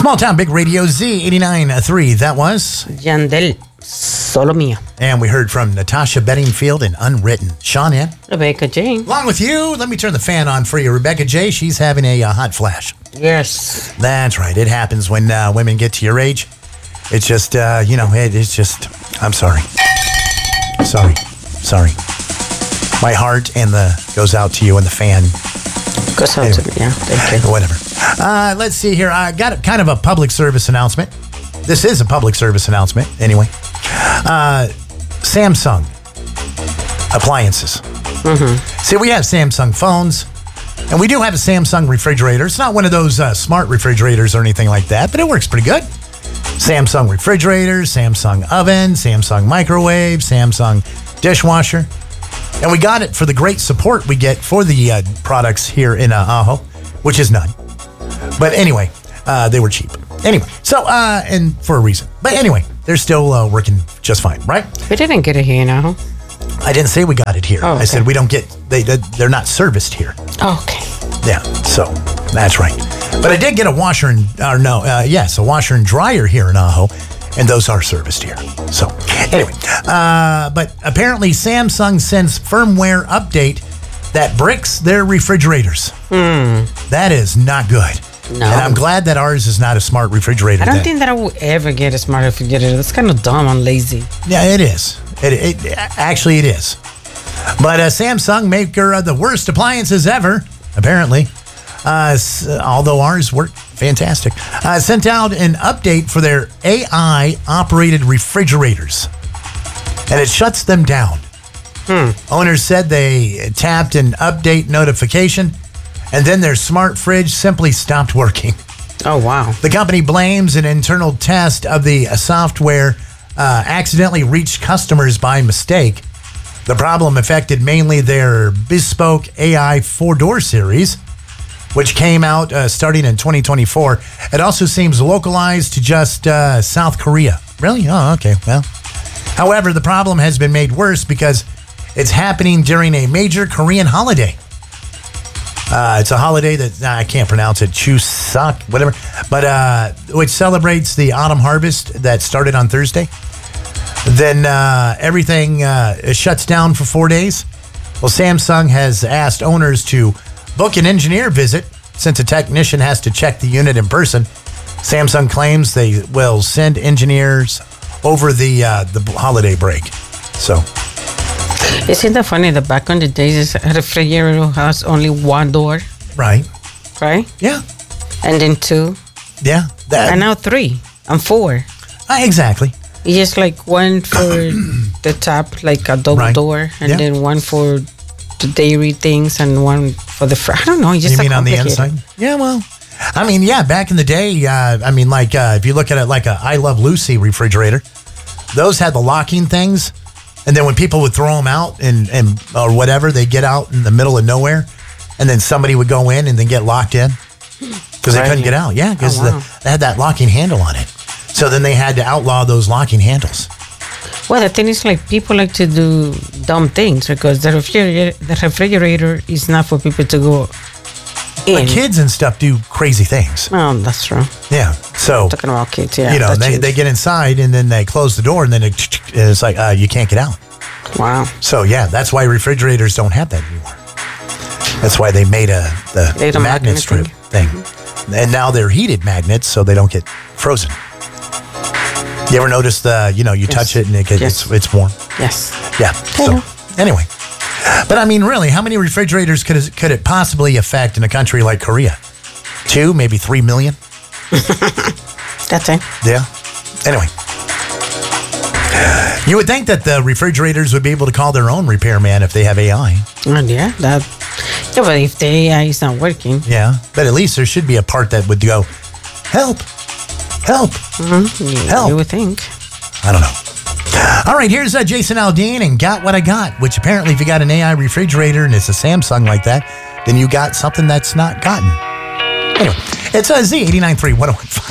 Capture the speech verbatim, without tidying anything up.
Small Town Big Radio Z eighty-nine point three. That was Yandel, Solo Mia. And we heard from Natasha Bedingfield in Unwritten. Sean in. Rebecca J. Along with you, let me turn the fan on for you. Rebecca J, she's having a uh, hot flash. Yes. That's right. It happens when uh, women get to your age. It's just, uh, you know, it, it's just, I'm sorry. Sorry. Sorry. My heart and the goes out to you and the fan. Goes out anyway. to me, yeah. Thank you. Whatever. Uh, let's see here. I got a, kind of a public service announcement. This is a public service announcement, anyway. Uh, Samsung appliances. Mm-hmm. See, we have Samsung phones, and we do have a Samsung refrigerator. It's not one of those uh, smart refrigerators or anything like that, but it works pretty good. Samsung refrigerator, Samsung oven, Samsung microwave, Samsung dishwasher. And we got it for the great support we get for the uh, products here in uh, Ajo, which is none. But anyway, uh, they were cheap. Anyway, so, uh, and for a reason. But anyway, they're still uh, working just fine, right? We didn't get it here now. I didn't say we got it here. Oh, okay. I said we don't get, they, they're not serviced here. Okay. Yeah, so that's right. But I did get a washer and, or no, uh, yes, a washer and dryer here in Ajo, and those are serviced here. So anyway, uh, but apparently Samsung sends firmware update that bricks their refrigerators. Hmm. That is not good. No. And I'm glad that ours is not a smart refrigerator. I don't then. think that I will ever get a smart refrigerator. That's kind of dumb and lazy. Yeah, it is. It, it actually it is. But uh, Samsung, maker of the worst appliances ever, apparently, uh, although ours work fantastic, uh, sent out an update for their A I-operated refrigerators, and it shuts them down. Hmm. Owners said they tapped an update notification, and then their smart fridge simply stopped working. Oh, wow. The company blames an internal test of the software uh, accidentally reached customers by mistake. The problem affected mainly their bespoke A I four-door series, which came out uh, starting in twenty twenty-four. It also seems localized to just uh, South Korea. Really? Oh, okay. Well, however, the problem has been made worse because it's happening during a major Korean holiday. Uh, it's a holiday that nah, I can't pronounce it, Chuseok, whatever, but uh, which celebrates the autumn harvest that started on Thursday. Then uh, everything uh, shuts down for four days. Well, Samsung has asked owners to book an engineer visit since a technician has to check the unit in person. Samsung claims they will send engineers over the uh, the holiday break. So. Isn't that funny that back in the days, a refrigerator has only one door? Right. Right? Yeah. And then two. Yeah. That, and now three and four. Uh, exactly. It's just like one for the top, like a double right. door, and yeah. then one for the dairy things and one for the front. I don't know. It's just you mean on the inside? Yeah, well, I mean, yeah, back in the day, uh, I mean, like, uh, if you look at it like a I Love Lucy refrigerator, those had the locking things. And then when people would throw them out and, and or whatever, they'd get out in the middle of nowhere. And then somebody would go in and then get locked in because right. they couldn't get out. Yeah, because oh, wow. the, they had that locking handle on it. So then they had to outlaw those locking handles. Well, the thing is, like, people like to do dumb things because the refrigerator, the refrigerator is not for people to go in. But kids and stuff do crazy things. Oh, that's true. Yeah. So, talking about kids, yeah. You know, they, they get inside and then they close the door and then it, it's like, uh, you can't get out. Wow. So, yeah, that's why refrigerators don't have that anymore. That's why they made a the, the magnet, magnet strip thing. Mm-hmm. And now they're heated magnets so they don't get frozen. You ever notice the, you know, you yes. touch it and it gets, yes. it's, it's warm? Yes. Yeah. So, anyway. But I mean, really, how many refrigerators could it, could it possibly affect in a country like Korea? Two, maybe three million? That's it. Yeah. Anyway. You would think that the refrigerators would be able to call their own repairman if they have A I. Uh, yeah, that. Yeah, but if the A I is not working. Yeah, but at least there should be a part that would go, help, help, mm-hmm. yeah, help. You would think. I don't know. All right, here's uh, Jason Aldean and Got What I Got, which apparently if you got an A I refrigerator and it's a Samsung like that, then you got something that's not gotten. Anyway, it's uh, Z eighty-nine point three, one oh one point five.